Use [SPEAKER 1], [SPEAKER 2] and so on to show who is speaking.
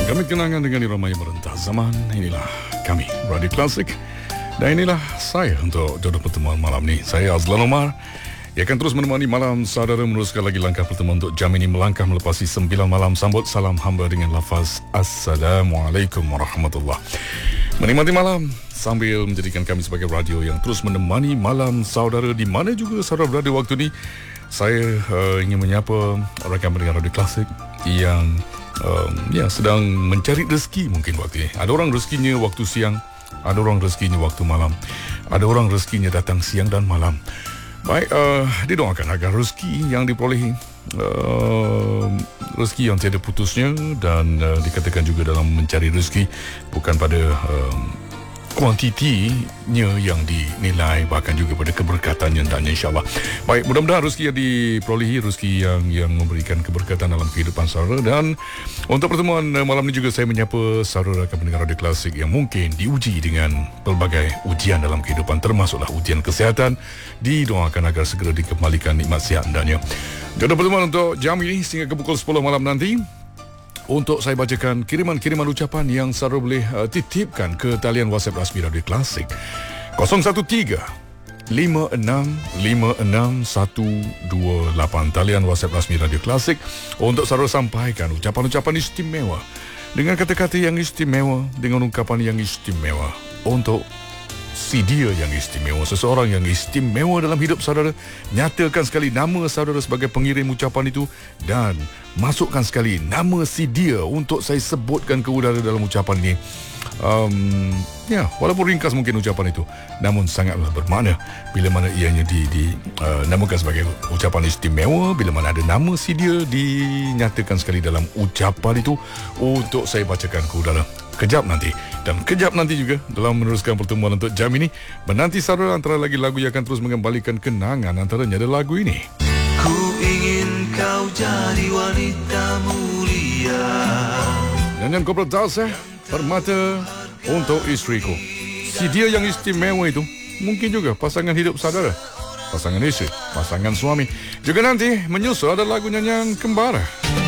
[SPEAKER 1] Kami kenangan dengan irama yang merentas zaman. Inilah kami, Radio Klasik. Dan inilah saya untuk jodoh pertemuan malam ni. Saya Azlan Omar. Ia akan terus menemani malam saudara meneruskan lagi langkah pertemuan untuk jam ini melangkah melepasi 9 malam. Sambut salam hamba dengan lafaz Assalamualaikum warahmatullahi. Menikmati malam sambil menjadikan kami sebagai radio yang terus menemani malam saudara di mana juga saudara berada waktu ini. Saya ingin menyapa rakan pendengar Radio Klasik yang sedang mencari rezeki mungkin waktu ini. Ada orang rezekinya waktu siang, ada orang rezekinya waktu malam, ada orang rezekinya datang siang dan malam. Baik, didoakan agar rezeki yang diperolehi rezeki yang tiada putusnya dan dikatakan juga dalam mencari rezeki bukan pada kuantitinya yang dinilai, bahkan juga pada keberkatannya dan insyaAllah. Baik, mudah-mudahan rezeki yang diperolehi, rezeki yang memberikan keberkatan dalam kehidupan saudara. Dan untuk pertemuan malam ini juga saya menyapa saudara akan pendengar Radio Klasik yang mungkin diuji dengan pelbagai ujian dalam kehidupan, termasuklah ujian kesihatan. Didoakan agar segera dikembalikan nikmat sihat hendaknya. Jodoh pertemuan untuk jam ini sehingga ke pukul 10 malam nanti. Untuk saya bacakan kiriman-kiriman ucapan yang saudara boleh titipkan ke talian WhatsApp rasmi Radio Klasik 013-5656-128. Talian WhatsApp rasmi Radio Klasik untuk saudara sampaikan ucapan-ucapan istimewa dengan kata-kata yang istimewa, dengan ungkapan yang istimewa untuk si dia yang istimewa, seseorang yang istimewa dalam hidup saudara. Nyatakan sekali nama saudara sebagai pengirim ucapan itu dan masukkan sekali nama si dia untuk saya sebutkan ke udara dalam ucapan ini. Walaupun ringkas mungkin ucapan itu, namun sangatlah bermakna bila mana ianya dinamakan sebagai ucapan istimewa, bila mana ada nama si dia dinyatakan sekali dalam ucapan itu untuk saya bacakan ke udara. Kejap nanti juga dalam meneruskan pertemuan untuk jam ini menanti saudara antara lagi lagu yang akan terus mengembalikan kenangan. Antaranya ada lagu ini.
[SPEAKER 2] Ku ingin kau jadi wanita mulia.
[SPEAKER 1] Nyanyian Kopral Dalseh, Permata untuk istriku. Si dia yang istimewa itu mungkin juga pasangan hidup saudara, pasangan istri, pasangan suami. Juga nanti menyusul ada lagu nyanyian Kembara.